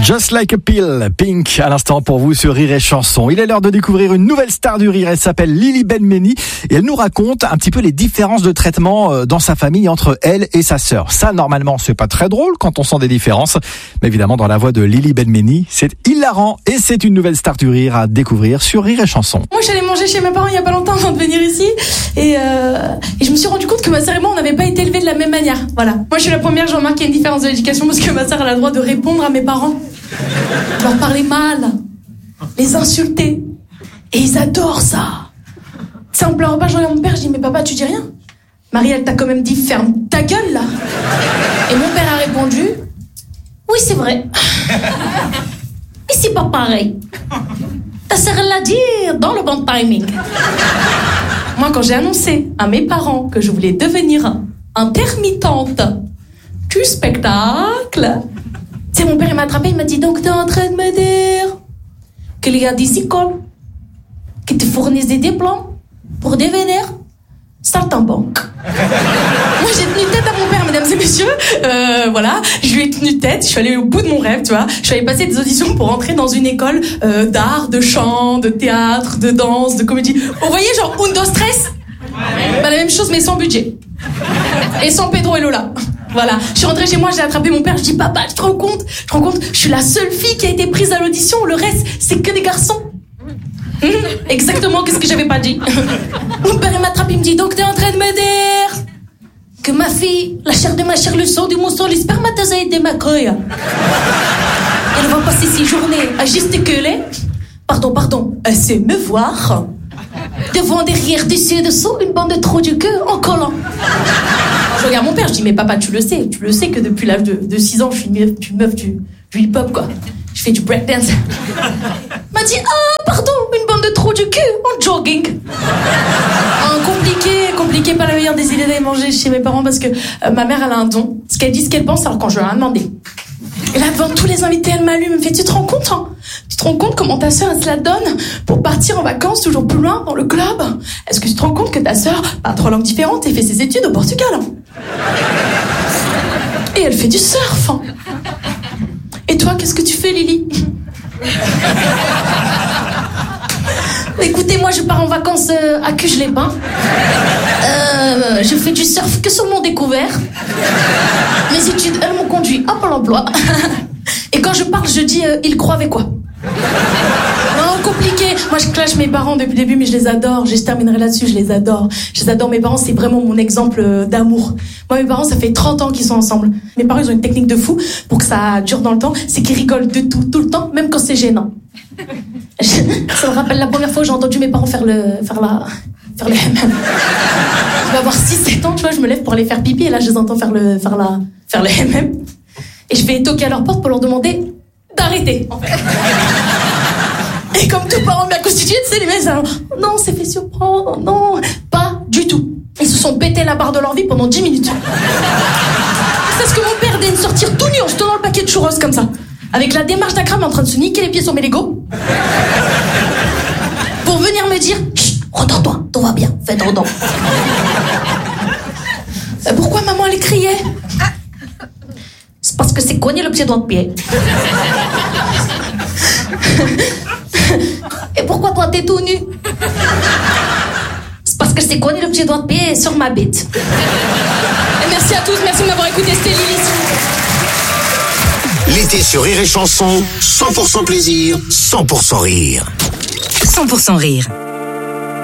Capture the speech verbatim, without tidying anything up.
Just Like a Pill, Pink, à l'instant pour vous sur Rire et Chanson. Il est l'heure de découvrir une nouvelle star du rire. Elle s'appelle Lily Benmeny et elle nous raconte un petit peu les différences de traitement dans sa famille entre elle et sa sœur. Ça, normalement, c'est pas très drôle quand on sent des différences. Mais évidemment, dans la voix de Lily Benmeny, c'est hilarant et c'est une nouvelle star du rire à découvrir sur Rire et Chanson. Moi, j'allais manger chez mes parents il y a pas longtemps avant de venir ici et, euh, et je me suis rendu compte que ma sœur et moi, on n'avait pas été élevés de la même manière. Voilà. Moi, je suis la première, j'ai remarqué une différence de l'éducation parce que ma sœur, elle a le droit de répondre à mes parents. Leur parler mal, les insulter. Et ils adorent ça. C'est en plein repas, je regarde mon père, je dis mais papa, tu dis rien? Marie, elle t'a quand même dit ferme ta gueule là. Et mon père a répondu oui, c'est vrai. Et c'est pas pareil. Ta sœur l'a dit dans le bon timing. Moi, quand j'ai annoncé à mes parents que je voulais devenir intermittente du spectacle, c'est mon père, il m'a attrapé, il m'a dit donc t'es en train de me dire qu'il y a des écoles qui te fournissent des diplômes pour devenir saltimbanque. Moi j'ai tenu tête à mon père, mesdames et messieurs, euh, voilà, je lui ai tenu tête, je suis allée au bout de mon rêve, tu vois, je suis allée passer des auditions pour entrer dans une école euh, d'art, de chant, de théâtre, de danse, de comédie. Vous voyez, genre Undo Stress, bah, la même chose mais sans budget et sans Pedro et Lola. Voilà, je suis rentrée chez moi, j'ai attrapé mon père, je dis papa, tu te rends compte, je te rends compte, je suis la seule fille qui a été prise à l'audition, le reste c'est que des garçons. Mmh, exactement, qu'est-ce que j'avais pas dit. Mon père il m'attrape, il me dit donc t'es en train de me dire que ma fille, la chair de ma chair, le sang du mon sang, les spermatozoïdes de ma couille, elle va passer ses journées à gesticuler, pardon, pardon, à se me voir devant, derrière, dessus, dessous, une bande de trous du cul en collant. Je regarde mon père, je dis mais papa, tu le sais, tu le sais que depuis l'âge de, de six ans, je suis une meuf, une meuf du, du hip-hop quoi. Je fais du breakdance. Il m'a dit ah pardon, une bande de trous du cul en jogging. Ah, compliqué, compliqué, pas la meilleure des idées d'aller manger chez mes parents parce que euh, ma mère elle a un don. Ce qu'elle dit, ce qu'elle pense, alors quand je lui ai demandé. Et là devant tous les invités, elle m'allume, elle me fait tu te rends compte hein, tu te rends compte comment ta sœur elle se la donne pour partir en vacances toujours plus loin dans le club? Est-ce que tu te rends compte que ta sœur parle trois langues différentes et fait ses études au Portugal? Et elle fait du surf. Et toi, qu'est-ce que tu fais, Lily? Écoutez, moi, je pars en vacances euh, à Cuges-les-Bains. Euh, je fais du surf que sur mon découvert. Mes études, elles m'ont conduit à Pôle emploi. Et quand je parle, je dis, euh, ils croient avec quoi? Non, compliqué. Moi, je clash mes parents depuis le début, mais je les adore. Je terminerai là-dessus, je les adore. Je les adore. Mes parents, c'est vraiment mon exemple d'amour. Moi, mes parents, ça fait trente ans qu'ils sont ensemble. Mes parents, ils ont une technique de fou pour que ça dure dans le temps. C'est qu'ils rigolent de tout, tout le temps, même quand c'est gênant. Je, ça me rappelle la première fois où j'ai entendu mes parents faire le, faire la, faire le M M. Je vais avoir six sept ans, tu vois, je me lève pour aller faire pipi et là, je les entends faire le, faire la, faire le M M. Et je vais toquer à leur porte pour leur demander d'arrêter, en fait. Et comme tout parent bien constitué, tu sais, les mecs, ça, non, on s'est fait surprendre, non, pas du tout. Ils se sont pété la barre de leur vie pendant dix minutes. C'est ce que mon père daigne sortir tout nu en se tenant le paquet de churros comme ça. Avec la démarche d'Akram en train de se niquer les pieds sur mes Legos. Pour venir me dire, chut, redors-toi, tout va bien, fais ton don. Euh, pourquoi maman elle criait? C'est parce que c'est cogné le pied doigt de pied. Et pourquoi toi t'es tout nu? C'est parce que c'est cogné le pied doigt de pied sur ma bite. Et merci à tous, merci de m'avoir écouté, c'était Lily. L'été sur Rire et Chanson, cent pour cent plaisir, cent pour cent rire. cent pour cent rire.